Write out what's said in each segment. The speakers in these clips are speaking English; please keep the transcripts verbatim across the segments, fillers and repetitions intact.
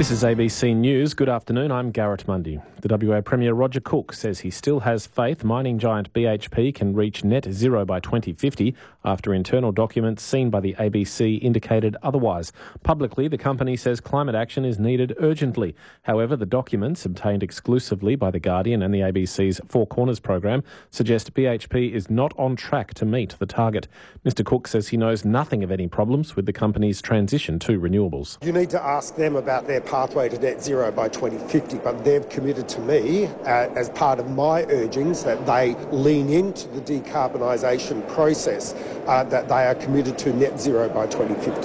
This is A B C News. Good afternoon, I'm Garrett Mundy. The W A Premier Roger Cook says he still has faith mining giant B H P can reach net zero by twenty fifty after internal documents seen by the A B C indicated otherwise. Publicly, the company says climate action is needed urgently. However, the documents obtained exclusively by The Guardian and the A B C's Four Corners program suggest B H P is not on track to meet the target. Mister Cook says he knows nothing of any problems with the company's transition to renewables. You need to ask them about their pathway to net zero by twenty fifty, but they've committed to me, uh, as part of my urgings, that they lean into the decarbonisation process, uh, that they are committed to net zero by twenty fifty.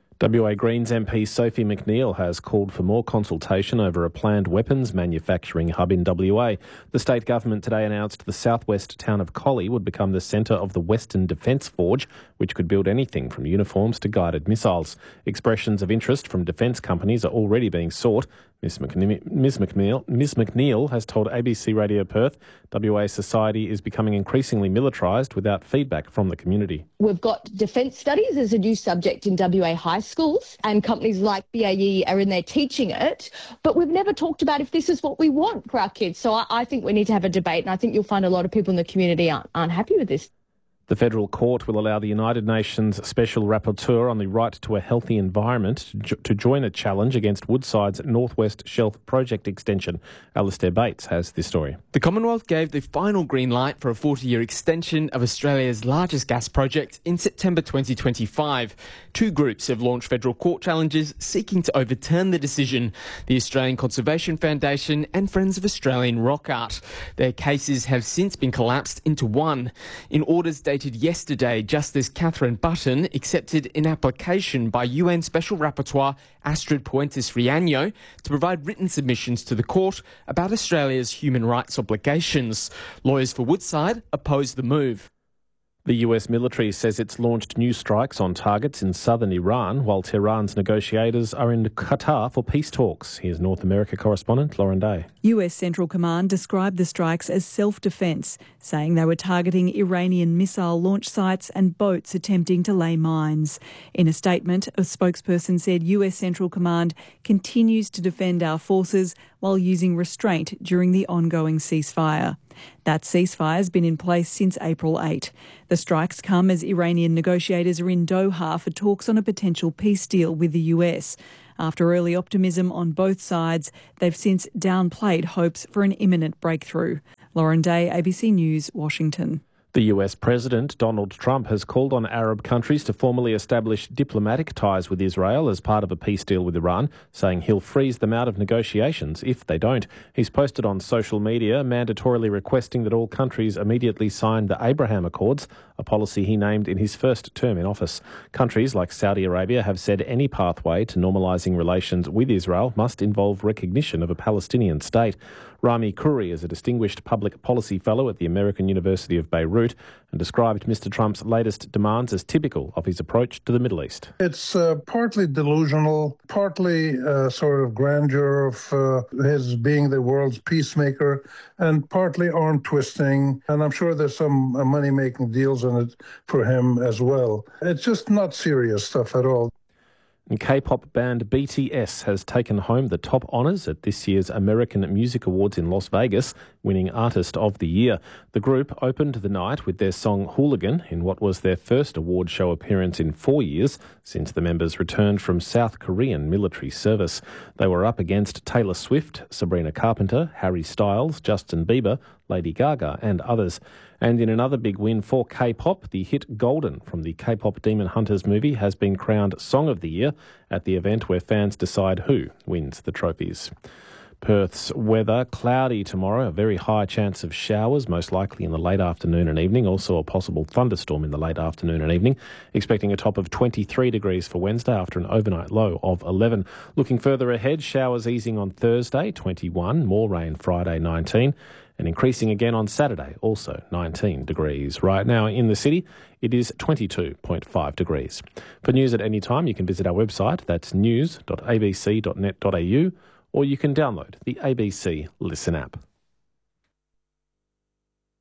W A Greens M P Sophie McNeil has called for more consultation over a planned weapons manufacturing hub in W A. The state government today announced the southwest town of Collie would become the centre of the Western Defence Forge, which could build anything from uniforms to guided missiles. Expressions of interest from defence companies are already being sought. Miz McNeil, Miz McNeil, Miz McNeil has told A B C Radio Perth W A society is becoming increasingly militarised without feedback from the community. We've got defence studies as a new subject in W A high schools, and companies like B A E are in there teaching it, but we've never talked about if this is what we want for our kids. So I, I think we need to have a debate, and I think you'll find a lot of people in the community aren't, aren't happy with this. The federal court will allow the United Nations Special Rapporteur on the right to a healthy environment to, jo- to join a challenge against Woodside's Northwest Shelf project extension. Alistair Bates has this story. The Commonwealth gave the final green light for a forty-year extension of Australia's largest gas project in September twenty twenty-five. Two groups have launched federal court challenges seeking to overturn the decision: the Australian Conservation Foundation and Friends of Australian Rock Art. Their cases have since been collapsed into one. In orders dated yesterday, Justice Catherine Button accepted an application by U N Special Rapporteur Astrid Puentes-Riaño to provide written submissions to the court about Australia's human rights obligations. Lawyers for Woodside oppose the move. The U S military says it's launched new strikes on targets in southern Iran, while Tehran's negotiators are in Qatar for peace talks. Here's North America correspondent Lauren Day. U S Central Command described the strikes as self-defence, saying they were targeting Iranian missile launch sites and boats attempting to lay mines. In a statement, a spokesperson said U S Central Command continues to defend our forces while using restraint during the ongoing ceasefire. That ceasefire has been in place since April eighth. The strikes come as Iranian negotiators are in Doha for talks on a potential peace deal with the U S. After early optimism on both sides, they've since downplayed hopes for an imminent breakthrough. Lauren Day, A B C News, Washington. The U S President Donald Trump has called on Arab countries to formally establish diplomatic ties with Israel as part of a peace deal with Iran, saying he'll freeze them out of negotiations if they don't. He's posted on social media mandatorily requesting that all countries immediately sign the Abraham Accords, a policy he named in his first term in office. Countries like Saudi Arabia have said any pathway to normalising relations with Israel must involve recognition of a Palestinian state. Rami Khouri is a distinguished public policy fellow at the American University of Beirut and described Mister Trump's latest demands as typical of his approach to the Middle East. It's uh, partly delusional, partly uh, sort of grandeur of uh, his being the world's peacemaker, and partly arm twisting. And I'm sure there's some uh, money-making deals in it for him as well. It's just not serious stuff at all. And K-pop band B T S has taken home the top honours at this year's American Music Awards in Las Vegas, winning Artist of the Year. The group opened the night with their song Hooligan in what was their first award show appearance in four years since the members returned from South Korean military service. They were up against Taylor Swift, Sabrina Carpenter, Harry Styles, Justin Bieber, Lady Gaga and others. And in another big win for K-pop, the hit Golden from the K-pop Demon Hunters movie has been crowned Song of the Year at the event where fans decide who wins the trophies. Perth's weather, cloudy tomorrow, a very high chance of showers, most likely in the late afternoon and evening, also a possible thunderstorm in the late afternoon and evening. Expecting a top of twenty-three degrees for Wednesday after an overnight low of eleven. Looking further ahead, showers easing on Thursday, twenty-one, more rain Friday, nineteen, and increasing again on Saturday, also nineteen degrees. Right now in the city, it is twenty-two point five degrees. For news at any time, you can visit our website, that's news dot a b c dot net dot a u, or you can download the A B C Listen app.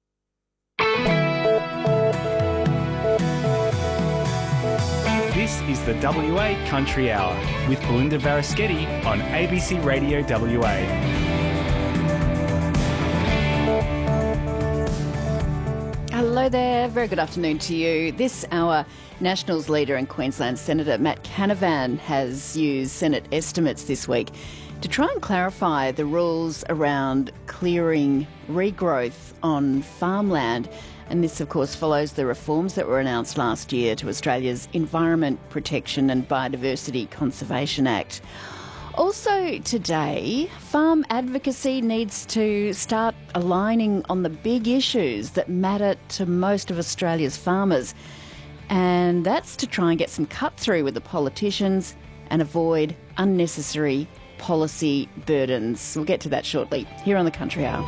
This is the W A Country Hour with Belinda Varaschetti on A B C Radio W A. Hello there, very good afternoon to you. This hour, Nationals leader and Queensland Senator Matt Canavan has used Senate estimates this week to try and clarify the rules around clearing regrowth on farmland. And this, of course, follows the reforms that were announced last year to Australia's Environment Protection and Biodiversity Conservation Act. Also today, farm advocacy needs to start aligning on the big issues that matter to most of Australia's farmers. And that's to try and get some cut through with the politicians and avoid unnecessary policy burdens. We'll get to that shortly here on the Country Hour.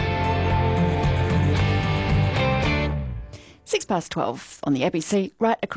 Six past twelve on the A B C, right across